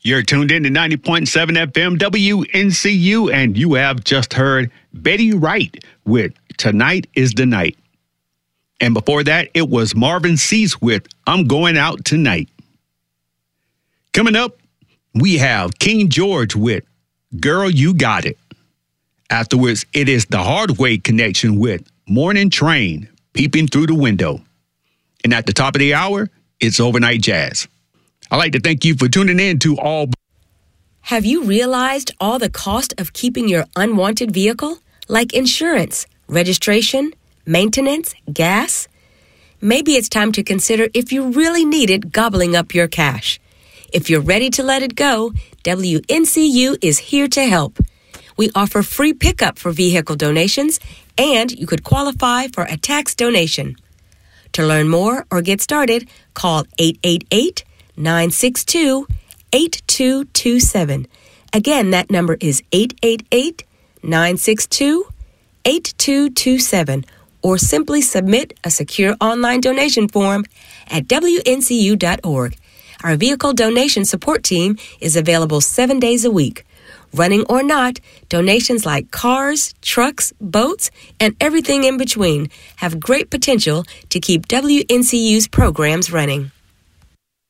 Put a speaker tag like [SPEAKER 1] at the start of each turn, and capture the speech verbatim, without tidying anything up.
[SPEAKER 1] You're tuned in to ninety point seven F M W N C U, and you have just heard Betty Wright with Tonight is the Night. And before that, it was Marvin Cease with I'm Going Out Tonight. Coming up, we have King George with Girl, You Got It. Afterwards, it is the Hardway Connection with Morning Train, Peeping Through the Window. And at the top of the hour, it's Overnight Jazz. I'd like to thank you for tuning in to all.
[SPEAKER 2] Have you realized all the cost of keeping your unwanted vehicle, like insurance, registration, maintenance, gas? Maybe it's time to consider if you really need it gobbling up your cash. If you're ready to let it go, W N C U is here to help. We offer free pickup for vehicle donations, and you could qualify for a tax donation. To learn more or get started, call eight eight eight, nine six two, eight two two seven. Again, that number is eight eight eight, nine six two, eight two two seven, or simply submit a secure online donation form at W N C U dot org. Our vehicle donation support team is available seven days a week. Running or not, donations like cars, trucks, boats, and everything in between have great potential to keep W N C U's programs running.